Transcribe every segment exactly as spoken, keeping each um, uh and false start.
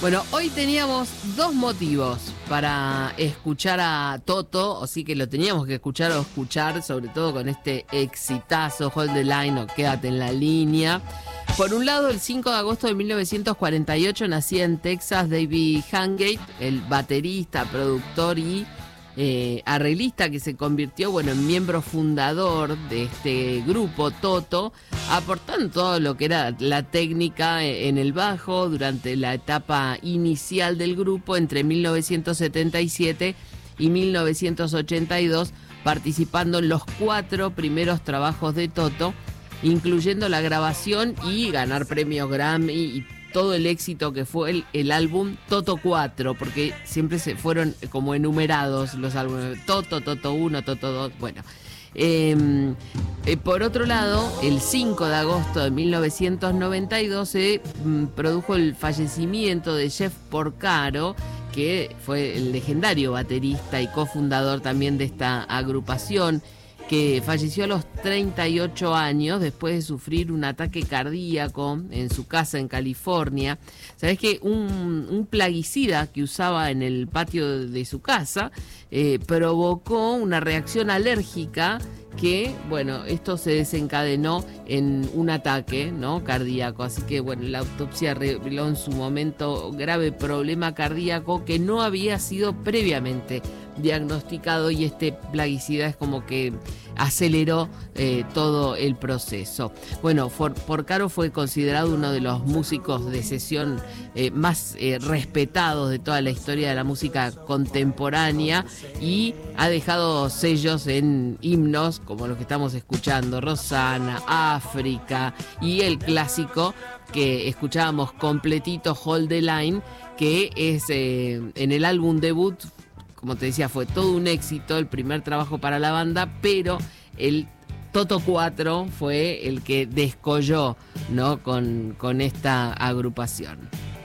Bueno, hoy teníamos dos motivos para escuchar a Toto, o sí que lo teníamos que escuchar o escuchar, sobre todo con este exitazo, Hold the Line o Quédate en la línea. Por un lado, el cinco de agosto de mil novecientos cuarenta y ocho nacía en Texas David Hangate, el baterista, productor y eh, arreglista que se convirtió, bueno, en miembro fundador de este grupo Toto, aportando todo lo que era la técnica en el bajo durante la etapa inicial del grupo entre mil novecientos setenta y siete y mil novecientos ochenta y dos, participando en los cuatro primeros trabajos de Toto, incluyendo la grabación y ganar premios Grammy y todo el éxito que fue el, el álbum Toto cuatro, porque siempre se fueron como enumerados los álbumes, Toto, Toto uno, Toto dos, bueno. Eh, eh, por otro lado, el cinco de agosto de mil novecientos noventa y dos se mm, produjo el fallecimiento de Jeff Porcaro, que fue el legendario baterista y cofundador también de esta agrupación, que falleció a los treinta y ocho años después de sufrir un ataque cardíaco en su casa en California. ¿Sabés que un, un plaguicida que usaba en el patio de su casa eh, provocó una reacción alérgica que, bueno, esto se desencadenó en un ataque, ¿no?, cardíaco? Así que, bueno, la autopsia reveló en su momento grave problema cardíaco que no había sido previamente diagnosticado, y este plaguicida es como que aceleró eh, todo el proceso. Bueno, Porcaro fue considerado uno de los músicos de sesión eh, más eh, respetados de toda la historia de la música contemporánea, y ha dejado sellos en himnos como los que estamos escuchando, Rosana, África, y el clásico que escuchábamos completito, Hold the Line, que es eh, en el álbum debut. Como te decía, fue todo un éxito, el primer trabajo para la banda, pero el Toto cuatro fue el que descolló, ¿no?, con, con esta agrupación.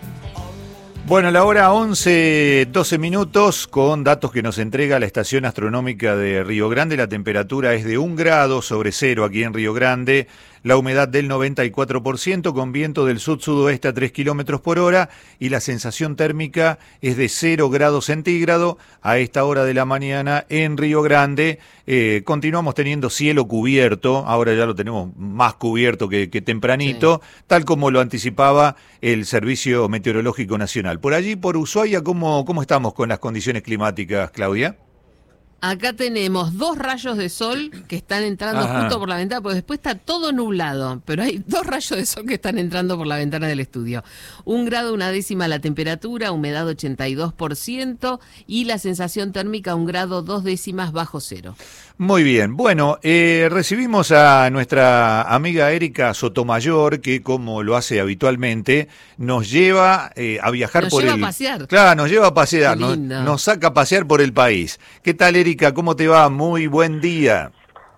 Bueno, la hora once, doce minutos, con datos que nos entrega la estación astronómica de Río Grande. La temperatura es de un grado sobre cero aquí en Río Grande. La humedad del noventa y cuatro por ciento, con viento del sud-sudoeste a tres kilómetros por hora, y la sensación térmica es de cero grados centígrados a esta hora de la mañana en Río Grande. Eh, continuamos teniendo cielo cubierto, ahora ya lo tenemos más cubierto que, que tempranito, sí, tal como lo anticipaba el Servicio Meteorológico Nacional. Por allí, por Ushuaia, ¿cómo, cómo estamos con las condiciones climáticas, Claudia? Acá tenemos dos rayos de sol que están entrando Ajá. justo por la ventana, porque después está todo nublado, pero hay dos rayos de sol que están entrando por la ventana del estudio. Un grado, una décima la temperatura, humedad ochenta y dos por ciento y la sensación térmica un grado, dos décimas bajo cero. Muy bien, bueno, eh, recibimos a nuestra amiga Erika Sotomayor, que como lo hace habitualmente, nos lleva eh, a viajar nos por lleva el... a pasear. Claro, nos lleva a pasear, nos, nos saca a pasear por el país. ¿Qué tal, Erika? ¿Cómo te va? Muy buen día.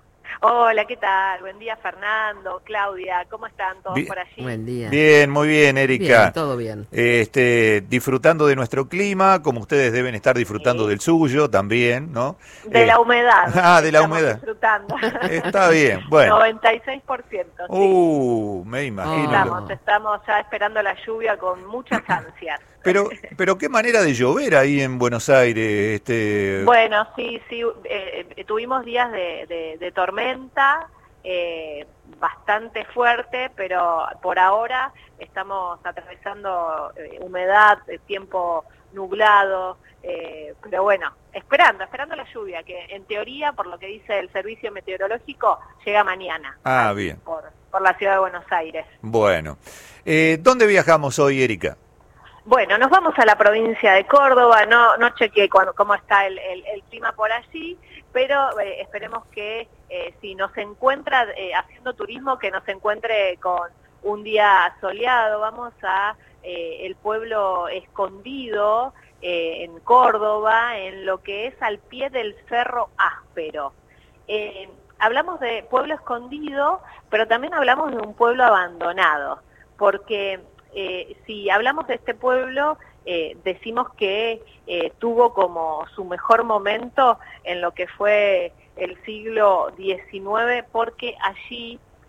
Hola, ¿qué tal? Buen día, Fernando, Claudia, ¿cómo están todos bien, por allí? Buen día. Bien, muy bien, Erika. Bien, todo bien. Este, disfrutando de nuestro clima, como ustedes deben estar disfrutando sí. del suyo también, ¿no? De eh, la humedad. Ah, de la humedad. Disfrutando. Está bien, bueno. noventa y seis por ciento. Sí. Uh, me imagino. Estamos, estamos ya esperando la lluvia con muchas ansias. Pero, pero qué manera de llover ahí en Buenos Aires. Este... Bueno, sí, sí, eh, tuvimos días de, de, de tormenta, eh, bastante fuerte, pero por ahora estamos atravesando eh, humedad, tiempo nublado, eh, pero bueno, esperando, esperando la lluvia, que en teoría, por lo que dice el Servicio Meteorológico, llega mañana. Ah, bien. Por, por la ciudad de Buenos Aires. Bueno, eh, ¿dónde viajamos hoy, Erika? Bueno, nos vamos a la provincia de Córdoba, no no chequeé cuando, cómo está el, el, el clima por allí, pero eh, esperemos que eh, si nos encuentra eh, haciendo turismo, que nos encuentre con un día soleado. Vamos a eh, el pueblo escondido eh, en Córdoba, en lo que es al pie del Cerro Áspero. Eh, hablamos de pueblo escondido, pero también hablamos de un pueblo abandonado, porque... Eh, si hablamos de este pueblo, eh, decimos que eh, tuvo como su mejor momento en lo que fue el siglo diecinueve, porque allí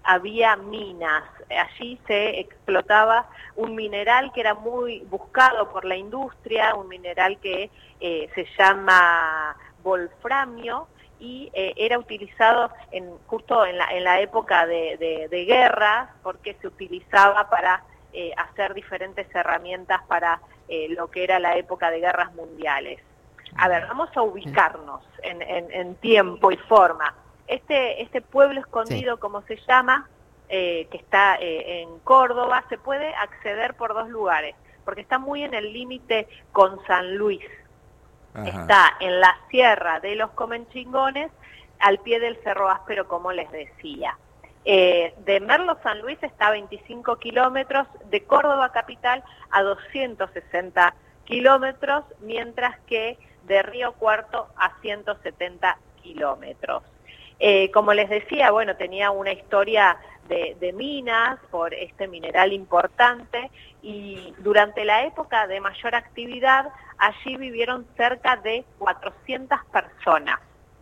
había minas. Allí se explotaba un mineral que era muy buscado por la industria, un mineral que eh, se llama wolframio, y eh, era utilizado en, justo en la, en la época de, de, de guerras, porque se utilizaba para eh, hacer diferentes herramientas para eh, lo que era la época de guerras mundiales. A ver, vamos a ubicarnos en, en, en tiempo y forma. Este, este pueblo escondido, sí, como se llama, eh, que está eh, en Córdoba, se puede acceder por dos lugares, porque está muy en el límite con San Luis. Ajá. Está en la Sierra de los Comenchingones, al pie del Cerro Áspero, como les decía. Eh, de Merlo San Luis está a veinticinco kilómetros, de Córdoba capital a doscientos sesenta kilómetros, mientras que de Río Cuarto a ciento setenta kilómetros. Eh, como les decía, bueno, tenía una historia de, de minas por este mineral importante, y durante la época de mayor actividad allí vivieron cerca de cuatrocientas personas.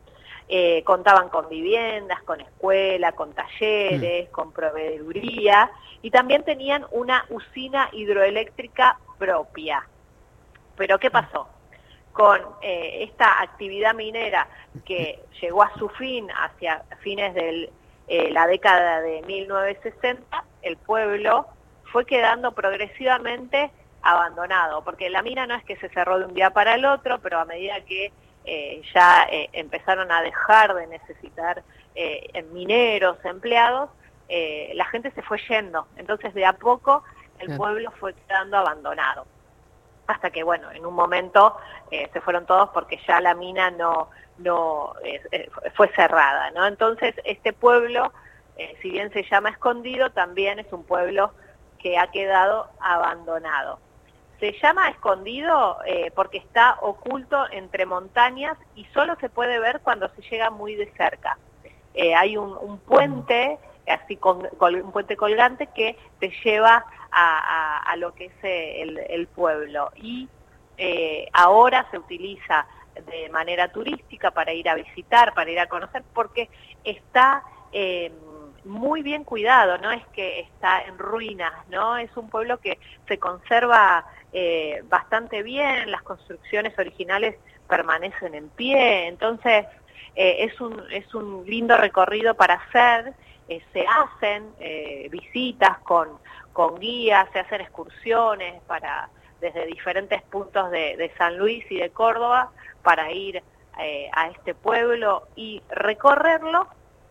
Eh, contaban con viviendas, con escuela, con talleres, mm. con proveeduría, y también tenían una usina hidroeléctrica propia. Pero ¿qué pasó? Con eh, esta actividad minera que llegó a su fin hacia fines de eh, la década de mil novecientos sesenta, el pueblo fue quedando progresivamente abandonado, porque la mina no es que se cerró de un día para el otro, pero a medida que eh, ya eh, empezaron a dejar de necesitar eh, mineros, empleados, eh, la gente se fue yendo. Entonces de a poco el pueblo fue quedando abandonado. Hasta que, bueno, en un momento eh, se fueron todos porque ya la mina no, no eh, fue cerrada, ¿no? Entonces, este pueblo, eh, si bien se llama Escondido, también es un pueblo que ha quedado abandonado. Se llama Escondido eh, porque está oculto entre montañas y solo se puede ver cuando se llega muy de cerca. Eh, hay un, un puente, así con, con un puente colgante que te lleva a, a, a lo que es el, el pueblo, y eh, ahora se utiliza de manera turística para ir a visitar, para ir a conocer, porque está eh, muy bien cuidado, no es que está en ruinas, ¿no? Es un pueblo que se conserva eh, bastante bien, las construcciones originales permanecen en pie, entonces eh, es un, es un lindo recorrido para hacer. Eh, se hacen eh, visitas con, con guías, se hacen excursiones para desde diferentes puntos de, de San Luis y de Córdoba para ir eh, a este pueblo y recorrerlo,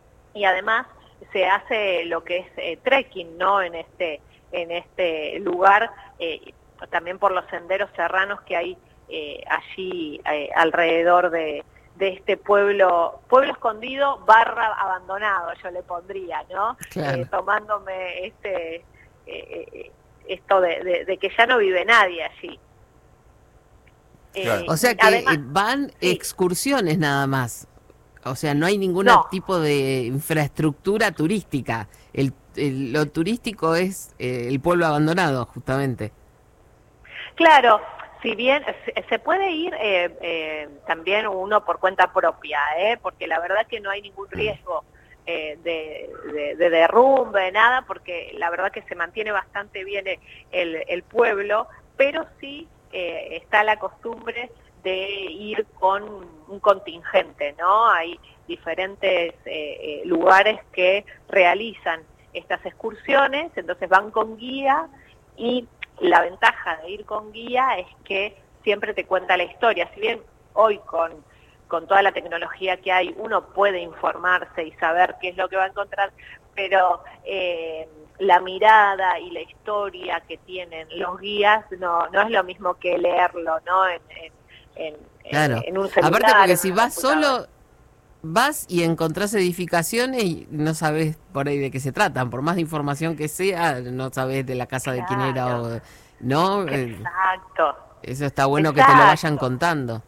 y además se hace lo que es eh, trekking, ¿no? En este, en este lugar, eh, también por los senderos serranos que hay eh, allí eh, alrededor de de este pueblo, pueblo escondido barra abandonado, yo le pondría, ¿no? Claro. Eh, tomándome este eh, esto de, de, de que ya no vive nadie allí. Claro. Eh, o sea que además, van sí. excursiones nada más, o sea, no hay ningún no. tipo de infraestructura turística, el, el, lo turístico es eh, el pueblo abandonado, justamente. Claro. Si bien se puede ir eh, eh, también uno por cuenta propia, eh, porque la verdad que no hay ningún riesgo eh, de, de, de derrumbe, nada, porque la verdad que se mantiene bastante bien el, el pueblo, pero sí eh, está la costumbre de ir con un contingente, ¿no? Hay diferentes eh, eh, lugares que realizan estas excursiones, entonces van con guía, y la ventaja de ir con guía es que siempre te cuenta la historia. Si bien hoy con, con toda la tecnología que hay uno puede informarse y saber qué es lo que va a encontrar, pero eh, la mirada y la historia que tienen los guías no, no es lo mismo que leerlo, ¿no? En, en, en, claro. en, en un celular. Aparte porque si vas solo, vas y encontrás edificaciones y no sabes por ahí de qué se tratan, por más información que sea, no sabes de la casa claro. de quién era o no. Exacto. Eso está bueno Exacto. que te lo vayan contando.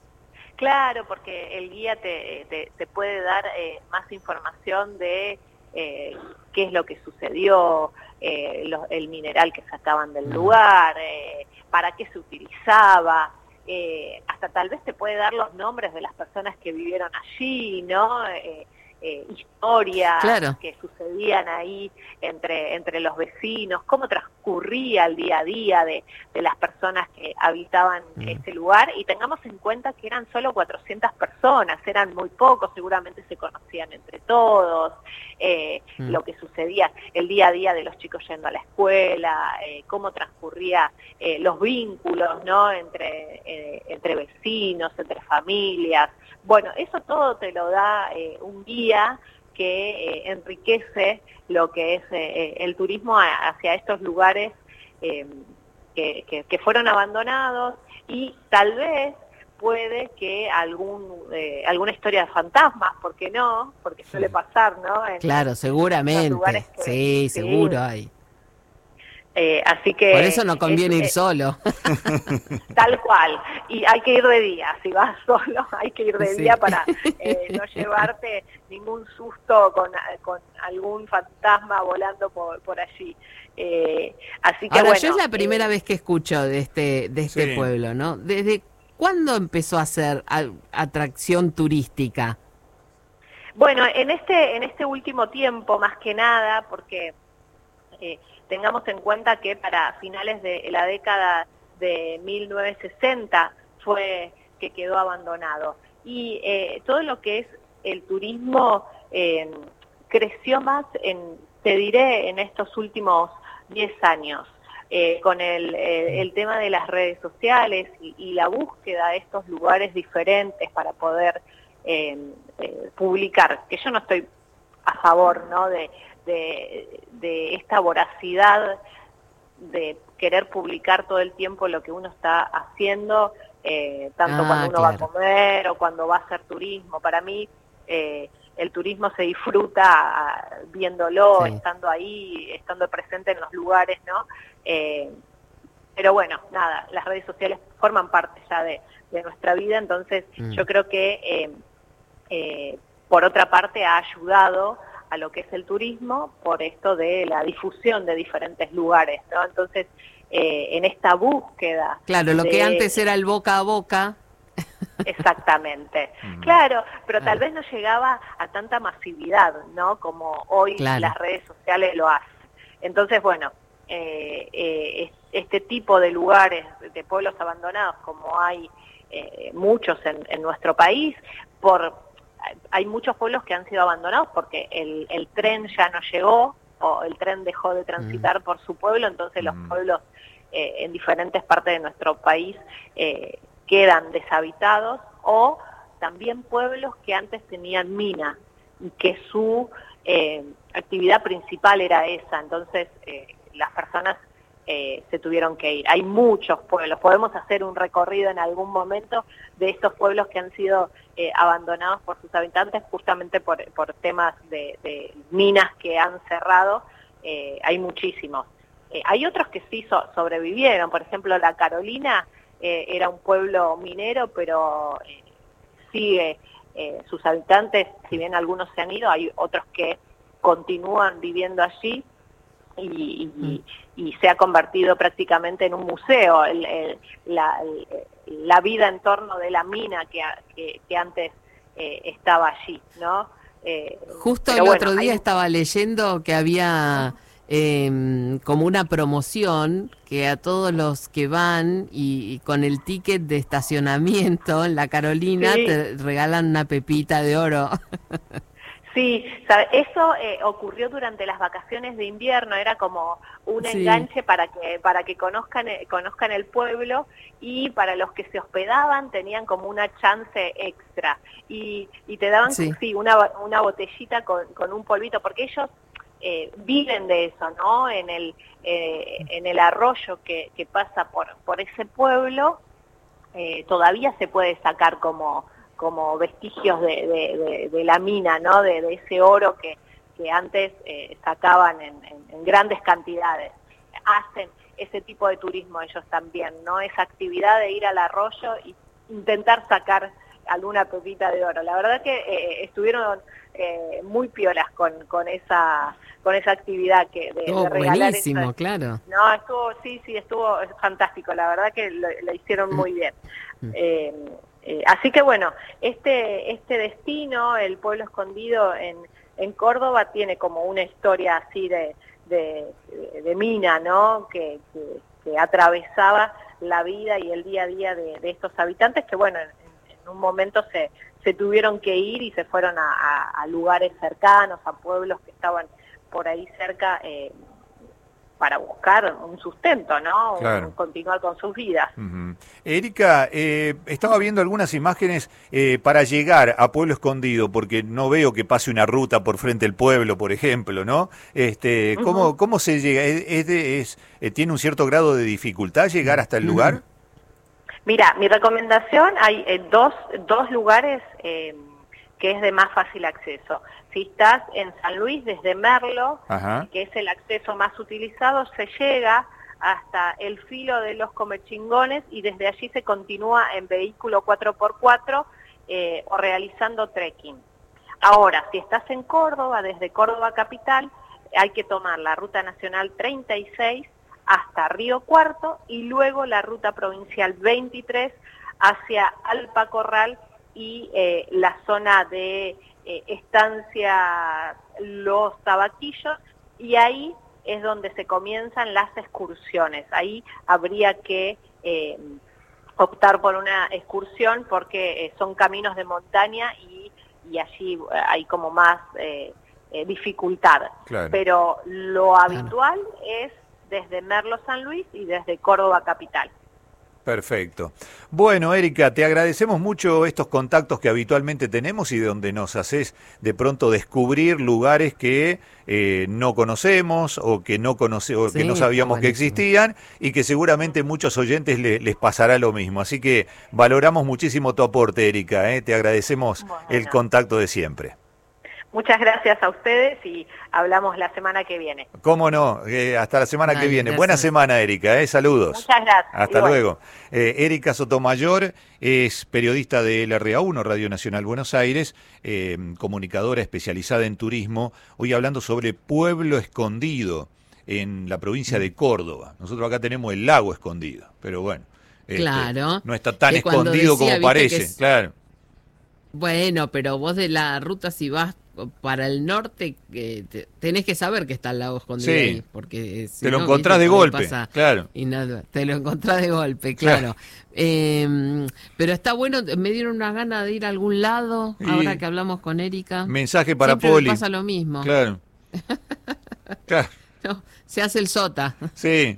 Claro, porque el guía te, te, te puede dar eh, más información de eh, qué es lo que sucedió, eh, lo, el mineral que sacaban del lugar, eh, para qué se utilizaba. Eh, hasta tal vez te puede dar los nombres de las personas que vivieron allí, ¿no? Eh, eh, historias claro. que sucedían ahí entre, entre los vecinos, cómo transcurría el día a día de, de las personas que habitaban mm. ese lugar, y tengamos en cuenta que eran solo cuatrocientas personas, eran muy pocos, seguramente se conocían entre todos, eh, mm. lo que sucedía el día a día de los chicos yendo a la escuela, eh, cómo transcurría eh, los vínculos, ¿no? entre, eh, entre vecinos, entre familias. Bueno, eso todo te lo da eh, un guía que eh, enriquece lo que es eh, el turismo a, hacia estos lugares eh, que, que, que fueron abandonados, y tal vez puede que algún eh, alguna historia de fantasmas, ¿por qué no? Porque suele pasar, ¿no? En, claro, seguramente, que, sí, sí, seguro hay. Eh, así que por eso no conviene es, ir solo. Tal cual, y hay que ir de día, si vas solo hay que ir de sí. día para eh, no llevarte ningún susto con, con algún fantasma volando por, por allí. Eh, así que Ahora, bueno, yo es la primera eh, vez que escucho de este, de este sí. pueblo, ¿no? ¿Desde cuándo empezó a ser atracción turística? Bueno, en este, en este último tiempo, más que nada, porque eh, tengamos en cuenta que para finales de la década de mil novecientos sesenta fue que quedó abandonado. Y eh, todo lo que es el turismo eh, creció más, en, te diré, en estos últimos diez años, eh, con el, eh, el tema de las redes sociales y, y la búsqueda de estos lugares diferentes para poder eh, eh, publicar, que yo no estoy a favor, ¿no?, de De, de esta voracidad de querer publicar todo el tiempo lo que uno está haciendo, eh, tanto ah, cuando uno claro. va a comer o cuando va a hacer turismo. Para mí eh, el turismo se disfruta viéndolo, sí. estando ahí, estando presente en los lugares, ¿no? Eh, pero bueno, nada, las redes sociales forman parte ya de, de nuestra vida, entonces mm. yo creo que eh, eh, por otra parte ha ayudado a lo que es el turismo por esto de la difusión de diferentes lugares, ¿no? Entonces, eh, en esta búsqueda... Claro, lo de... que antes era el boca a boca. Exactamente, claro, pero tal vez no llegaba a tanta masividad, ¿no?, como hoy claro. las redes sociales lo hacen. Entonces, bueno, eh, eh, este tipo de lugares, de pueblos abandonados, como hay eh, muchos en, en nuestro país, por... hay muchos pueblos que han sido abandonados porque el, el tren ya no llegó, o el tren dejó de transitar mm. por su pueblo, entonces mm. los pueblos eh, en diferentes partes de nuestro país eh, quedan deshabitados, o también pueblos que antes tenían mina y que su eh, actividad principal era esa, entonces eh, las personas Eh, se tuvieron que ir. Hay muchos pueblos, podemos hacer un recorrido en algún momento de estos pueblos que han sido eh, abandonados por sus habitantes justamente por, por temas de, de minas que han cerrado, eh, hay muchísimos. Eh, hay otros que sí so sobrevivieron, por ejemplo La Carolina eh, era un pueblo minero, pero eh, sigue eh, sus habitantes, si bien algunos se han ido, hay otros que continúan viviendo allí, Y, y, y se ha convertido prácticamente en un museo, el, el, la, el, la vida en torno de la mina que, que, que antes eh, estaba allí, ¿no? Eh, Justo el bueno, otro día hay... estaba leyendo que había eh, como una promoción que a todos los que van y, y con el ticket de estacionamiento en La Carolina sí. te regalan una pepita de oro. Sí, sabe, eso eh, ocurrió durante las vacaciones de invierno, era como un sí. enganche para que para que conozcan conozcan el pueblo, y para los que se hospedaban tenían como una chance extra y, y te daban sí. sí una una botellita con, con un polvito, porque ellos eh, viven de eso, ¿no? En el eh, en el arroyo que, que pasa por por ese pueblo eh, todavía se puede sacar como como vestigios de, de, de, de la mina, ¿no? De, de ese oro que, que antes eh, sacaban en, en, en grandes cantidades. Hacen ese tipo de turismo ellos también, ¿no? Esa actividad de ir al arroyo e intentar sacar alguna pepita de oro. La verdad que eh, estuvieron eh, muy piolas con, con esa con esa actividad que de, oh, de regalar. Buenísimo, eso. Claro. No, estuvo, sí, sí, estuvo fantástico. La verdad que lo, lo hicieron muy bien. Eh, Eh, así que bueno, este, este destino, el Pueblo Escondido en, en Córdoba, tiene como una historia así de, de, de mina, ¿no? Que, que, que atravesaba la vida y el día a día de, de estos habitantes que, bueno, en, en un momento se, se tuvieron que ir y se fueron a, a, a lugares cercanos, a pueblos que estaban por ahí cerca, eh, para buscar un sustento, ¿no? Claro. Un, continuar con sus vidas. Uh-huh. Erika, eh, estaba viendo algunas imágenes eh, para llegar a Pueblo Escondido, porque no veo que pase una ruta por frente al pueblo, por ejemplo, ¿no? Este, ¿cómo, Uh-huh. cómo se llega? ¿Es, es de, es, eh, ¿Tiene un cierto grado de dificultad llegar hasta el lugar? Uh-huh. Mira, mi recomendación, hay eh, dos, dos lugares eh, que es de más fácil acceso. Si estás en San Luis, desde Merlo, Ajá. que es el acceso más utilizado, se llega hasta el filo de los Comechingones y desde allí se continúa en vehículo cuatro por cuatro eh, o realizando trekking. Ahora, si estás en Córdoba, desde Córdoba capital, hay que tomar la ruta nacional treinta y seis hasta Río Cuarto y luego la ruta provincial veintitrés hacia Alpa Corral y eh, la zona de eh, estancia Los Tabaquillos, y ahí es donde se comienzan las excursiones. Ahí habría que eh, optar por una excursión porque eh, son caminos de montaña y, y allí hay como más eh, eh, dificultad. Claro. Pero lo habitual es desde Merlo San Luis y desde Córdoba capital. Perfecto. Bueno, Erika, te agradecemos mucho estos contactos que habitualmente tenemos y de donde nos haces de pronto descubrir lugares que eh, no conocemos o que no conoce, o Sí, que no sabíamos está que buenísimo. existían y que seguramente muchos oyentes le, les pasará lo mismo. Así que valoramos muchísimo tu aporte, Erika, ¿eh? Te agradecemos Bueno. el contacto de siempre. Muchas gracias a ustedes y hablamos la semana que viene. Cómo no, eh, hasta la semana Dale, que viene. gracias. Buena semana, Erika, ¿eh? Saludos. Muchas gracias. Hasta Igual. luego. Eh, Erika Sotomayor es periodista de L R A uno, Radio Nacional Buenos Aires, eh, comunicadora especializada en turismo, hoy hablando sobre Pueblo Escondido en la provincia de Córdoba. Nosotros acá tenemos el lago escondido, pero bueno, este, Claro. no está tan Que cuando escondido decía, como viste, parece, que es- claro. Bueno, pero vos de la ruta, si vas para el norte, eh, te- tenés que saber que está el lago escondido Sí. ahí, porque eh, si Te lo no, encontrás viste, de por ahí golpe, pasa claro. y nada, te lo encontrás de golpe, Claro. claro. Eh, pero está bueno, me dieron una gana de ir a algún lado, Y- ahora que hablamos con Erika. Mensaje para Siempre Poli. me pasa lo mismo. Claro. Claro, No, se hace el sota. sí.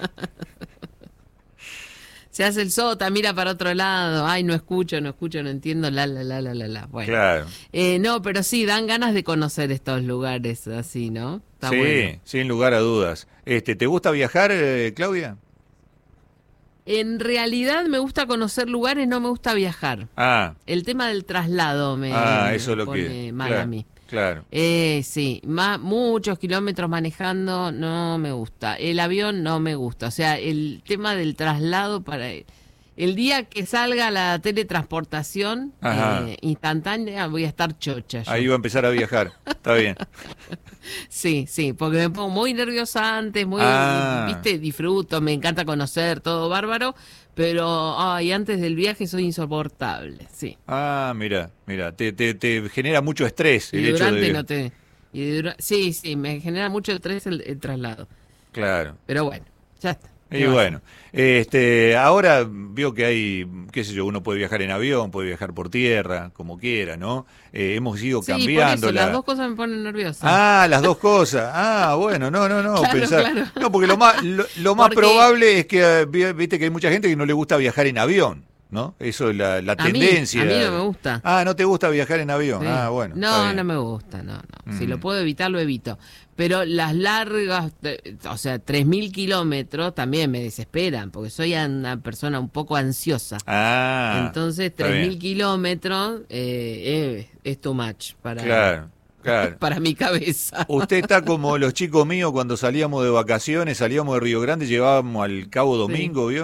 Se hace el sota, mira para otro lado. Ay, no escucho, no escucho, no entiendo, la, la, la, la, la, la. Bueno. Claro. Eh, no, pero sí, dan ganas de conocer estos lugares así, ¿no? Está Sí, bueno. sin lugar a dudas. Este, ¿te gusta viajar, eh, Claudia? En realidad me gusta conocer lugares, no me gusta viajar. Ah, El tema del traslado me, ah, me eso es lo pone que. mal claro, a mí. Claro. Eh, sí, más, muchos kilómetros manejando no me gusta. El avión no me gusta. O sea, el tema del traslado para... El día que salga la teletransportación Ajá. eh, instantánea voy a estar chocha. yo. Ahí va a empezar a viajar. Está bien. Sí, sí, porque me pongo muy nerviosa antes, muy, Ah. viste, disfruto, me encanta conocer, todo bárbaro, pero ay, antes del viaje soy insoportable, sí. Ah, mira, mira, te, te, te genera mucho estrés Y el hecho durante de... no te... y dura- sí, sí, me genera mucho estrés el, el traslado, Claro. pero bueno, ya está. Y ¿Qué va a bueno, este, ahora veo que hay, qué sé yo, uno puede viajar en avión, puede viajar por tierra, como quiera, ¿no? Eh, hemos ido hacer? Sí, por cambiando eso, la... las dos cosas me ponen nerviosa. Ah, las dos cosas. Ah, bueno, no, no, no. Claro, pensar- claro. No, porque lo más, lo, lo más Porque- probable es que, eh, vi- viste que hay mucha gente que no le gusta viajar en avión, ¿no? Eso es la, la A mí, tendencia. a mí no me gusta. Ah, ¿no te gusta viajar en avión? Sí. Ah, bueno. está No, bien. no me gusta, no, no. Si Mm. lo puedo evitar, lo evito. Pero las largas, eh, o sea, tres mil kilómetros también me desesperan, porque soy una persona un poco ansiosa. Ah. Entonces, está tres mil bien. kilómetros eh, eh, es too much para, Claro, claro. para mi cabeza. Usted está como los chicos míos cuando salíamos de vacaciones, salíamos de Río Grande, llevábamos al Cabo Domingo, ¿vio?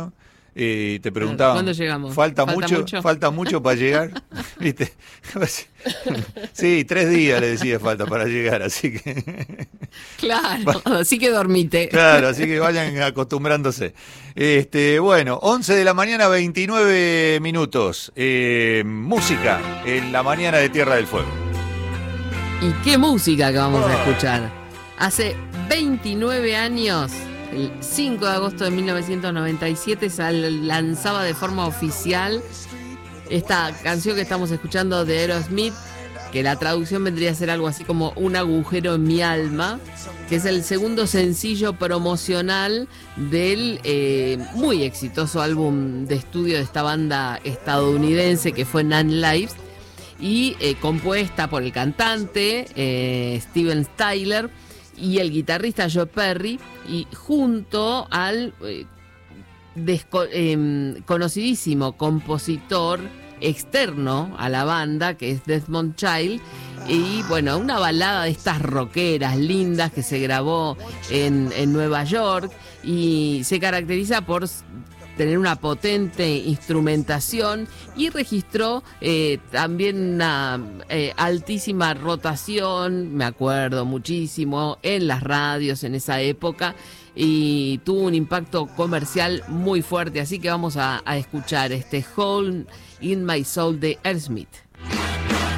Eh, te preguntaban, ¿cuándo llegamos? ¿Falta, ¿Falta mucho, mucho? ¿Falta mucho para llegar? ¿Viste? Sí, tres días le decía falta para llegar, así que... Claro, así que dormite. Claro, así que vayan acostumbrándose. Este, bueno, once de la mañana, veintinueve minutos. Eh, música en la mañana de Tierra del Fuego. ¿Y qué música que vamos a escuchar? Hace veintinueve años, el cinco de agosto de mil novecientos noventa y siete, se lanzaba de forma oficial esta canción que estamos escuchando de Aerosmith, que la traducción vendría a ser algo así como Un agujero en mi alma, que es el segundo sencillo promocional del eh, muy exitoso álbum de estudio de esta banda estadounidense que fue Nine Lives, y eh, compuesta por el cantante eh, Steven Tyler y el guitarrista Joe Perry, y junto al eh, desco- eh, conocidísimo compositor externo a la banda, que es Desmond Child. Y bueno, una balada de estas rockeras lindas que se grabó en, en Nueva York, y se caracteriza por tener una potente instrumentación, y registró eh, también una eh, altísima rotación, me acuerdo muchísimo, en las radios en esa época, y tuvo un impacto comercial muy fuerte. Así que vamos a, a escuchar este Hole in My Soul de Aerosmith.